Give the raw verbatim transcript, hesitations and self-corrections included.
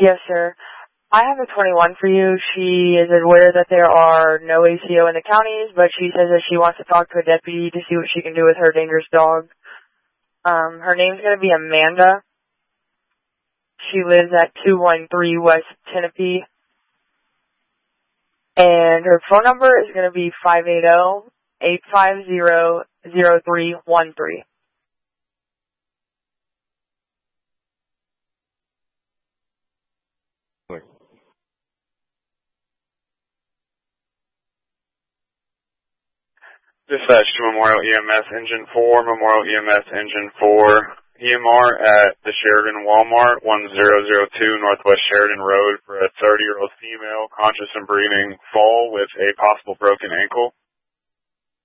Yes, sir. I have a twenty-one for you. She is aware that there are no A C O in the counties, but she says that she wants to talk to a deputy to see what she can do with her dangerous dog. Um, her name's going to be Amanda. She lives at two one three West Tenopy. And her phone number is going to be five eight zero, eight five zero, zero three one three. Dispatch to Memorial E M S Engine four, Memorial E M S Engine four, E M R at the Sheridan Walmart, one zero zero two Northwest Sheridan Road for a thirty-year-old female, conscious and breathing, fall with a possible broken ankle.